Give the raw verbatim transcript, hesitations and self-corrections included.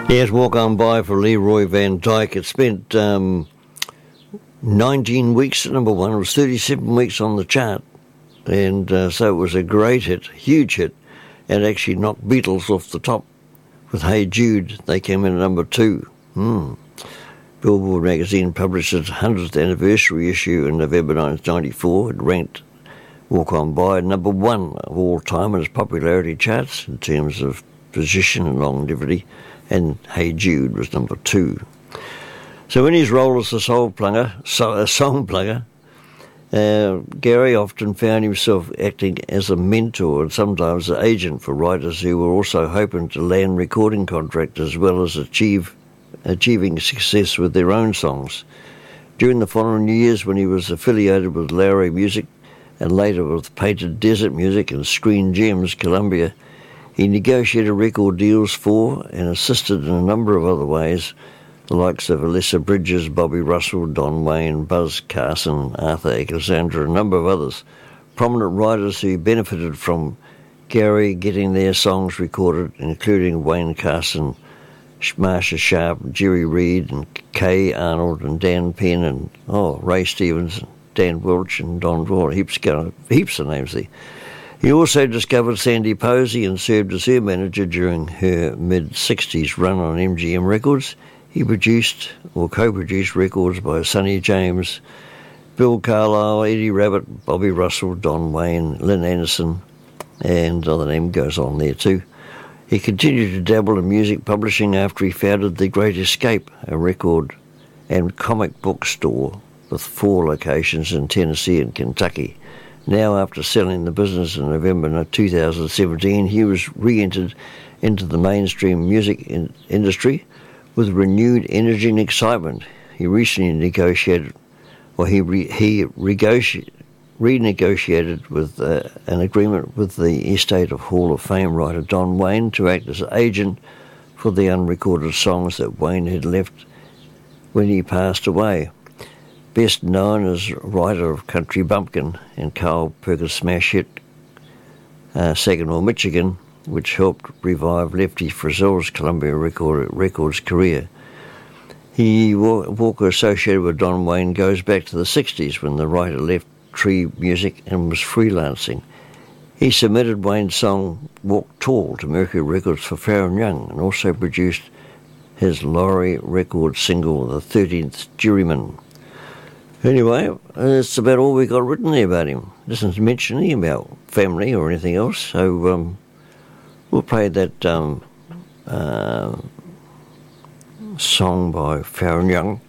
Yes, Walk On By for Leroy Van Dyke. It spent um, nineteen weeks at number one. It was thirty-seven weeks on the chart. And uh, so it was a great hit, huge hit, and actually knocked Beatles off the top with Hey Jude. They came in at number two. Hmm. Billboard magazine published its one hundredth anniversary issue in November nineteen ninety-four. It ranked Walk On By number one of all time in its popularity charts in terms of position and longevity, and Hey Jude was number two. So in his role as a soul plunger, so, a song plunger, uh, Gary often found himself acting as a mentor and sometimes an agent for writers who were also hoping to land recording contracts as well as achieve achieving success with their own songs. During the following years, when he was affiliated with Lowry Music and later with Painted Desert Music and Screen Gems Columbia, he negotiated record deals for and assisted in a number of other ways, the likes of Alessa Bridges, Bobby Russell, Don Wayne, Buzz Carson, Arthur Alexander, and a number of others, prominent writers who benefited from Gary getting their songs recorded, including Wayne Carson, Marsha Sharp, Jerry Reed, and Kay Arnold, and Dan Penn, and oh, Ray Stevens, Dan Welch, and Don Vaughan, heaps, heaps of names there. He also discovered Sandy Posey and served as her manager during her mid-sixties run on M G M Records. He produced or co-produced records by Sonny James, Bill Carlisle, Eddie Rabbitt, Bobby Russell, Don Wayne, Lynn Anderson, and the name goes on there too. He continued to dabble in music publishing after he founded The Great Escape, a record and comic book store with four locations in Tennessee and Kentucky. Now, after selling the business in November two thousand seventeen, he was re-entered into the mainstream music in- industry with renewed energy and excitement. He recently negotiated, or he re- he regotiated, renegotiated with uh, an agreement with the estate of Hall of Fame writer Don Wayne to act as agent for the unrecorded songs that Wayne had left when he passed away. Best known as writer of Country Bumpkin and Carl Perkins' smash hit uh, Sagamore, Michigan, which helped revive Lefty Frizzell's Columbia Record, Records career. He Walker associated with Don Wayne goes back to the sixties when the writer left Tree Music and was freelancing. He submitted Wayne's song Walk Tall to Mercury Records for Farron Young and also produced his Lowry Records single, The thirteenth Juryman. Anyway, that's about all we got written there about him. Doesn't mention anything about family or anything else, so um, we'll play that um, uh, song by Farron Young,